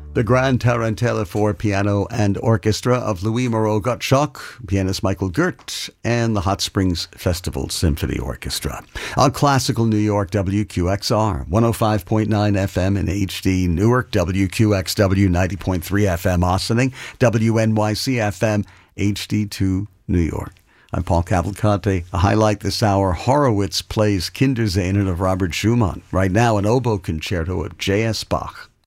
The Grand Tarantella for Piano and Orchestra of Louis Moreau Gottschalk, pianist Michael Gert, and the Hot Springs Festival Symphony Orchestra. On Classical New York, WQXR, 105.9 FM in HD, Newark, WQXW, 90.3 FM, Ossining, WNYC FM, HD2, New York. I'm Paul Cavalcante. A highlight this hour, Horowitz plays Kinderscenen of Robert Schumann. Right now, an oboe concerto of J.S. Bach.